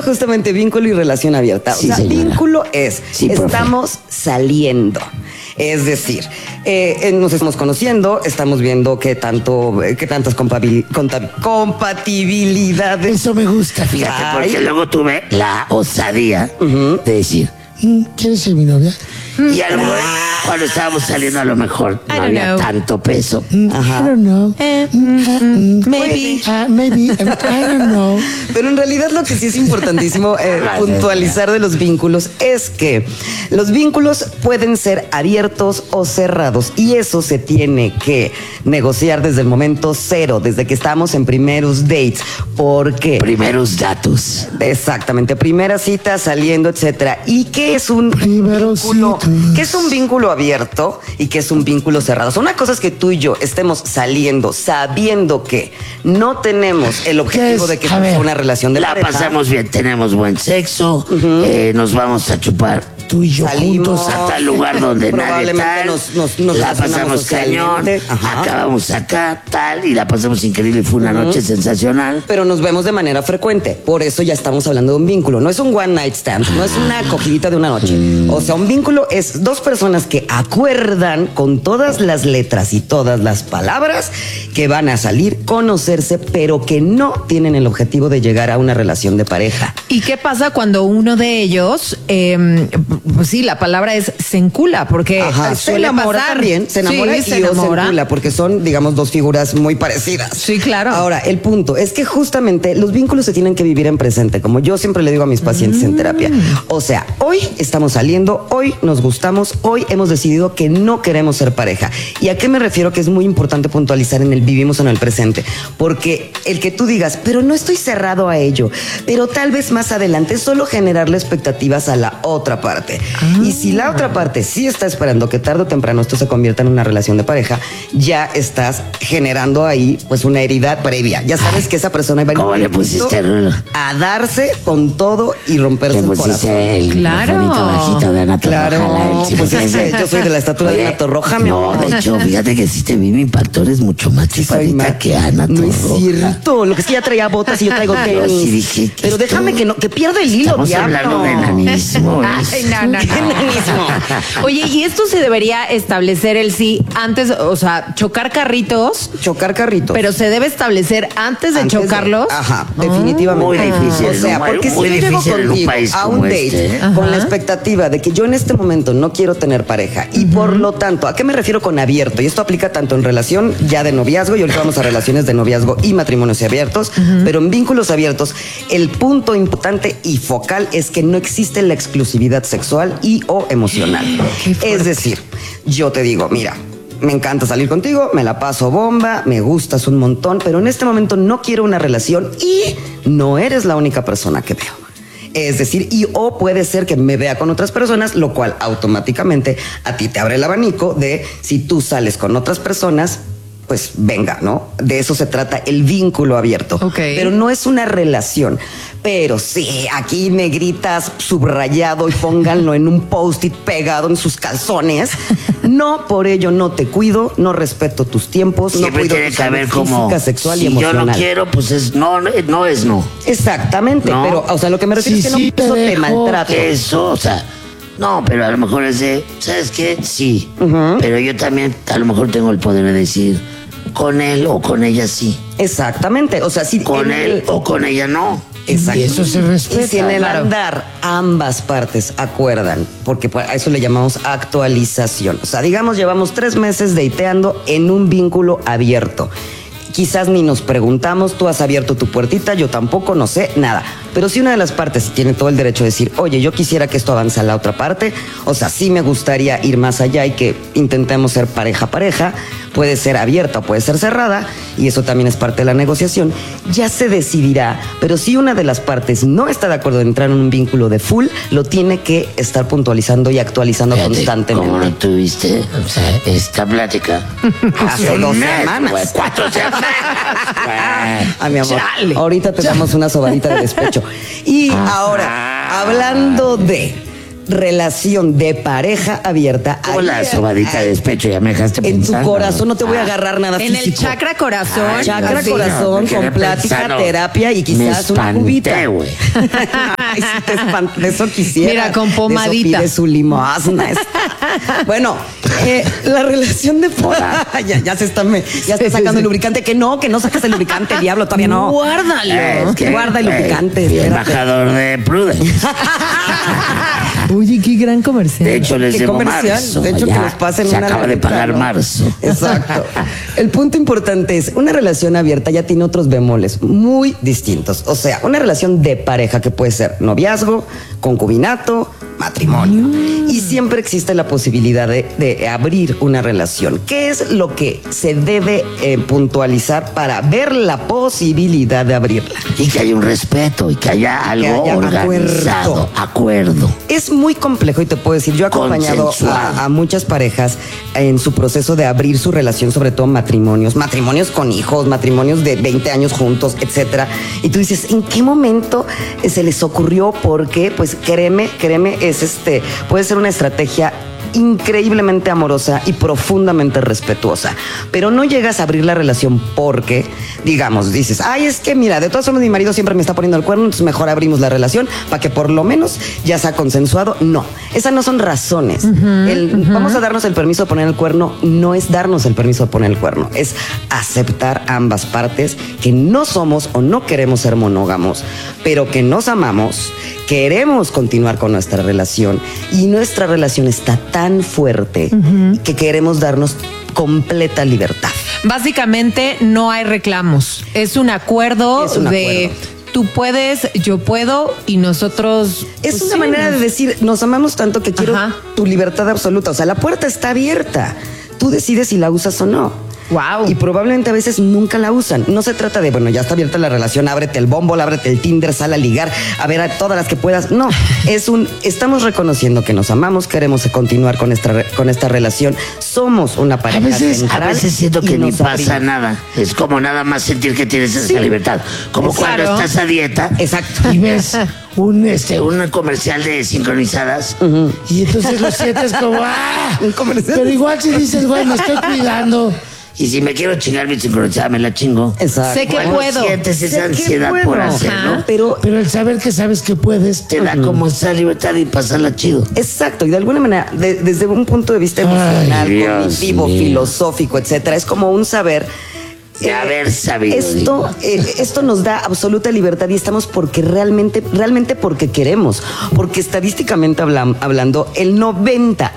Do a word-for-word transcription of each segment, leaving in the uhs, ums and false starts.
justamente vínculo y relación abierta. Sí, o sea, señora. vínculo es, Sí, profe. estamos saliendo. Es decir, eh, eh, nos estamos conociendo, estamos viendo qué tanto, eh, qué tantas compabil- conta- compatibilidades. Eso me gusta, fíjate, Ay. porque luego tuve la osadía de decir, "Mm, ¿quieres ser mi novia? Y a lo mejor, cuando estábamos saliendo, a lo mejor no don't había know. tanto peso. Ajá. I don't know. Eh, Mm, mm, maybe. uh, maybe. I don't know. Pero en realidad lo que sí es importantísimo eh, puntualizar de los vínculos es que los vínculos pueden ser abiertos o cerrados y eso se tiene que negociar desde el momento cero, desde que estamos en primeros dates. ¿Por qué? Primeros datos. Exactamente, primera cita, saliendo, etcétera. ¿Y qué es un Primeros vínculo? citas. ¿Qué es un vínculo abierto y qué es un vínculo cerrado? O sea, una cosa es que tú y yo estemos saliendo sabiendo que no tenemos el objetivo es? de que A sea ver, una relación de la pareja. pasamos bien, tenemos buen sexo, eh, nos vamos a chupar tú y yo Salimos, juntos a tal lugar donde nadie probablemente tal, nos- nos- nos la relacionamos pasamos cañón, socialmente. Ajá. acabamos acá tal y la pasamos increíble, fue una noche sensacional. Pero nos vemos de manera frecuente. Por eso ya estamos hablando de un vínculo. No es un one night stand, no es una acogidita de una noche. O sea, un vínculo es dos personas que acuerdan con todas las letras y todas las palabras que van a salir, conocerse, pero que no tienen el objetivo de llegar a una relación de pareja. ¿Y qué pasa cuando uno de ellos, eh, pues sí, la palabra es se encula? Porque Ajá, se suele enamora pasar. también, se enamora Sí, y se o se enamora. encula, porque son, digamos, dos figuras muy parecidas. Sí, claro. Ahora, el punto es que justamente los vínculos se tienen que vivir en presente, como yo siempre le digo a mis pacientes en terapia. O sea, hoy estamos saliendo, hoy nos gustamos, hoy hemos decidido que no queremos ser pareja. ¿Y a qué me refiero? Que es muy importante puntualizar en el vivimos en el presente, porque el que tú digas, pero no estoy cerrado a ello, pero tal vez más adelante es solo generarle expectativas a la otra parte. Y si la otra parte sí está esperando que tarde o temprano esto se convierta en una relación de pareja, ya estás generando ahí pues una herida previa. Ya sabes que esa persona va a ir ¿Cómo le pusiste, Rulo? a darse con todo y romperse Le el corazón. pusiste el Claro. microfonito bajito de Ana Claro, Torroja, la- pues es que yo soy de la estatura de Oye, Ana Torroja, mi No, amor. de hecho, fíjate que sí te vi, mi impacto, eres mucho más Soy chupadita más- que Ana No es Torroja. cierto. Lo que es que ya traía botas y yo traigo Yo tenis. sí dije que Pero esto- déjame que no, que pierda el hilo, Estamos diablo. hablando de enanismo. ¿eh? Ay, no, no, ¿Qué no. enanismo? Oye, y esto se debería establecer el sí antes, o sea, chocar carritos, Chocar carritos. pero se debe establecer antes de Antes de- chocarlos. Ajá, definitivamente. Muy difícil O en sea, un- porque muy si yo llego difícil en un contigo país a como un date este, ¿eh? con la expectativa de que yo en este momento no quiero tener pareja y por lo tanto, ¿a qué me refiero con abierto? Y esto aplica tanto en relación ya de noviazgo y ahorita vamos a relaciones de noviazgo y matrimonios abiertos, pero en vínculos abiertos el punto importante y focal es que no existe la exclusividad sexual y o emocional. Es decir, yo te digo, mira, me encanta salir contigo, me la paso bomba, me gustas un montón, pero en este momento no quiero una relación y no eres la única persona que veo. Es decir, y o puede ser que me vea con otras personas, lo cual automáticamente a ti te abre el abanico de si tú sales con otras personas, pues venga, ¿no? De eso se trata el vínculo abierto. Ok. Pero no es una relación. Pero sí, aquí me gritas subrayado y pónganlo en un post-it pegado en sus calzones. No, por ello no te cuido, no respeto tus tiempos, no Siempre cuido tiene tu que haber salud como, física, sexual y si yo emocional. no quiero, pues es no, no, no es no. Exactamente, ¿No? pero, o sea, lo que me refiero Sí, es que sí, no eso te te dejo maltrato. Eso, o sea, no, pero a lo mejor es de, ¿sabes qué? Sí, pero yo también a lo mejor tengo el poder de decir, con él o con ella sí, Exactamente, o sea, si con en él el- o con ella no. Exacto. Y eso se respeta. Y si en el claro. andar ambas partes acuerdan, porque a eso le llamamos actualización. O sea, digamos, llevamos tres meses dateando en un vínculo abierto. Quizás ni nos preguntamos, tú has abierto tu puertita, yo tampoco, no sé, nada. Pero si una de las partes tiene todo el derecho de decir, oye, yo quisiera que esto avance a la otra parte, o sea, sí me gustaría ir más allá y que intentemos ser pareja-pareja, puede ser abierta o puede ser cerrada, y eso también es parte de la negociación, ya se decidirá. Pero si una de las partes no está de acuerdo en entrar en un vínculo de full, lo tiene que estar puntualizando y actualizando Fíjate, constantemente. ¿cómo no tuviste, o sea, esta plática? Hace dos un mes, semanas. güey, cuatro semanas. Güey. A mi amor, Chale. ahorita te damos una sobadita de despecho. Y ahora, hablando de relación de pareja abierta, Hola, ahí- sobadita de despecho, ya me dejaste en tu pensando. corazón no te voy a agarrar nada En el físico. chakra corazón. Ay, Chakra así. corazón me quedé con plática, pensando, terapia y me quizás una espanté, cubita. güey. Ay, sí te espanta, eso quisiera. Mira, con pomadita. Eso pide su limosna. Bueno, eh, la relación de poda. ya, ya se está, me, ya está sacando el lubricante. Que no, que no saques el lubricante, diablo, todavía no. Guárdalo. Es que, Guarda el lubricante. eh, espérate. embajador de Prudence. Oye, qué gran comercial. De hecho, les Qué debo comercial. marzo. De hecho, que allá. nos pasen Se una acaba de lanita, pagar ¿no? marzo. Exacto. El punto importante es, una relación abierta ya tiene otros bemoles muy distintos. O sea, una relación de pareja que puede ser noviazgo, concubinato, matrimonio. Mm. Y siempre existe la posibilidad de, de abrir una relación. ¿Qué es lo que se debe eh, puntualizar para ver la posibilidad de abrirla? Y que haya un respeto y que haya algo haya organizado. acuerdo. Acuerdo. Es muy complejo y te puedo decir, yo he acompañado Consensual. a, a muchas parejas en su proceso de abrir su relación, sobre todo matrimonios, matrimonios con hijos, matrimonios de veinte años juntos, etcétera. Y tú dices, ¿en qué momento se les ocurrió? Porque, pues créeme, créeme, es este, puede ser una estrategia increíblemente amorosa y profundamente respetuosa, pero no llegas a abrir la relación porque, digamos, dices, ay, es que mira, de todas formas mi marido siempre me está poniendo el cuerno, entonces mejor abrimos la relación para que por lo menos ya sea consensuado. No, esas no son razones. Uh-huh, el, uh-huh. Vamos a darnos el permiso de poner el cuerno, no es darnos el permiso de poner el cuerno, es aceptar ambas partes que no somos o no queremos ser monógamos, pero que nos amamos, queremos continuar con nuestra relación y nuestra relación está tan fuerte uh-huh. que queremos darnos completa libertad. Básicamente no hay reclamos, es un acuerdo es un de acuerdo. Tú puedes, yo puedo y nosotros... Es pues, una sí, manera de decir, nos amamos tanto que quiero Ajá. tu libertad absoluta. O sea, la puerta está abierta. Tú decides si la usas o no. Wow. Y probablemente a veces nunca la usan. No se trata de, bueno, ya está abierta la relación, ábrete el Bumble, ábrete el Tinder, sal a ligar, a ver a todas las que puedas. No, es un, estamos reconociendo que nos amamos, queremos continuar con esta, con esta relación. Somos una pareja A veces, central a veces siento y que ni nos pasa abrimos. nada. Es como nada más sentir que tienes esa Sí. libertad. Como Claro. cuando estás a dieta. Exacto. Y ves un, este, un comercial de sincronizadas. Uh-huh. Y entonces lo sientes como, ¡ah! Un comercial. Pero igual si dices, güey, me estoy cuidando. Y si me quiero chingar mi sincronizada, me la chingo. Exacto. Sé que Bueno, puedo. sientes Sé esa que ansiedad puedo. por hacerlo. Ajá. Pero Pero el saber que sabes que puedes te da como esa libertad y pasarla chido. exacto, y de alguna manera, de- desde un punto de vista emocional, Ay, Dios cognitivo, mío. filosófico, etcétera, es como un saber. De haber sabido, Esto, digo. eh, esto nos da absoluta libertad y estamos porque realmente, realmente porque queremos. Porque estadísticamente hablam- hablando, el noventa,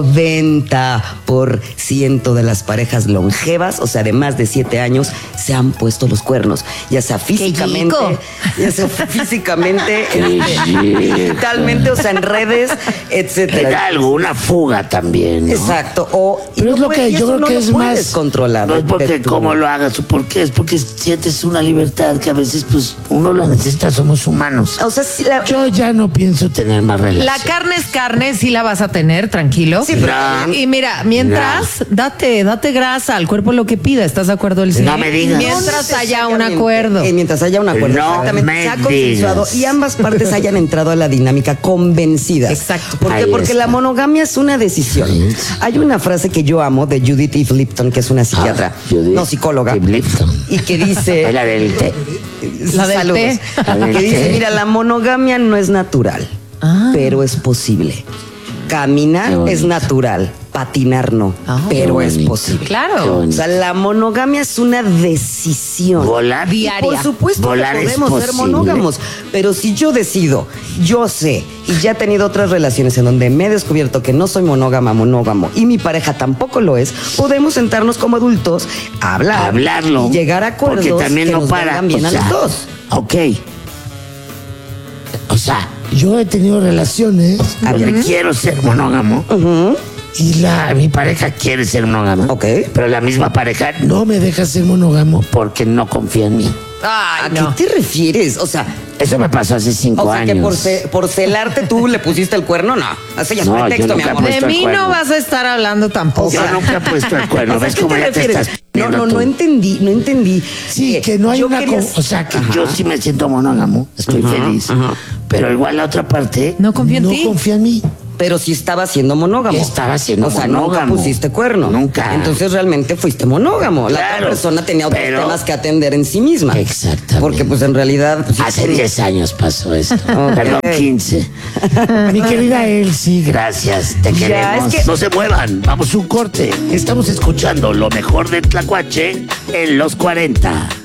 noventa por ciento de las parejas longevas, o sea, de más de siete años, se han puesto los cuernos. Ya sea físicamente, chico! ya sea físicamente, Qué este, chico. digitalmente, o sea, en redes, etcétera. Era algo, una fuga también, ¿no? Exacto. O, y Pero es no lo que puedes- y yo eso creo no que lo es puedes más controlar. No es de porque tu- cómo lo hagas o por qué, es porque sientes una libertad que a veces pues uno la necesita, somos humanos. O sea, sí, la- Yo ya no pienso tener más relación. La carne es carne, sí la vas a tener, tranquilo. Sí, pero- No. Y mira, mientras, date, date grasa, al cuerpo lo que pida, ¿estás de acuerdo, Elsie? No me digas. Mientras No haya un necesariamente. acuerdo. Eh, mientras haya un acuerdo, No exactamente. me Se ha consensuado digas. y ambas partes hayan entrado a la dinámica convencidas. Exacto. ¿Por qué? Ahí Porque está. la monogamia es una decisión. Sí. Hay una frase que yo amo de Judith Eve Lipton, que es una psiquiatra, Ah, Judith no psicóloga, Eve Lipton. y que dice... Es la del té. La del Saludos. té. La del Que dice, té. mira, la monogamia no es natural, Ah. pero es posible. Caminar Qué bonito. es natural, patinar no, Ah. pero Qué es bonito. posible. Qué Claro. bonito. O sea, la monogamia es una decisión. Volar. Diaria. Por supuesto Volar que es podemos ser posible. monógamos, pero si yo decido, yo sé, y ya he tenido otras relaciones en donde me he descubierto que no soy monógama, monógamo, y mi pareja tampoco lo es, podemos sentarnos como adultos a hablar, Hablarlo. y llegar a acuerdos Porque también que no nos para. vengan bien o a sea, los dos. Ok. O sea, yo he tenido relaciones A donde ver. quiero ser monógamo. Y la, mi pareja quiere ser monógama. Ok. Pero la misma pareja no me deja ser monógamo porque no confía en mí. Ay, ¿A no. qué te refieres? O sea, Eso me pasó hace cinco o sea años. que por, ce- por celarte tú le pusiste el cuerno, no. Así ya es No, yo pretexto, mi nunca amor. he De puesto el mí cuerno. no vas a estar hablando tampoco. Yo nunca he puesto el cuerno. O sea, ¿Ves ¿qué cómo te ya te refieres? estás No, poniendo no, tú? no entendí, no entendí. Sí, Eh, que no hay yo una... quería- co- O sea, que Ajá. yo sí me siento monógamo. Estoy feliz. Pero igual la otra parte... No confía en no ti. confía en mí. Pero sí estaba siendo monógamo. Estaba siendo o sea, monógamo. nunca pusiste cuerno. Nunca. Entonces realmente fuiste monógamo. La Claro, otra persona tenía otros pero- temas que atender en sí misma. Exactamente. Porque pues en realidad... pues, sí, Hace por- diez años pasó esto. Ok. Perdón, quince. Mi querida Elsie, gracias. Te Ya, queremos. es que- No se muevan. Vamos a un corte. Estamos escuchando lo mejor de Tlacuache en los cuarenta.